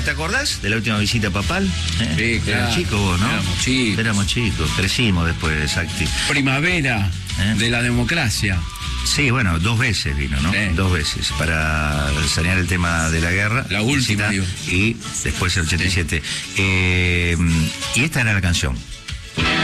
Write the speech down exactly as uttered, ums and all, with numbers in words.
¿te acordás de la última visita papal? ¿Eh? Sí, claro. Eras chico vos, ¿no? Éramos chicos. Éramos chicos, crecimos después de Sacti. Primavera ¿Eh? de la democracia. Sí, bueno, dos veces vino, ¿no? Sí. Dos veces, para sanear el tema de la guerra. La última, visita, digo. y después el ochenta y siete. Sí. Eh, y esta era la canción.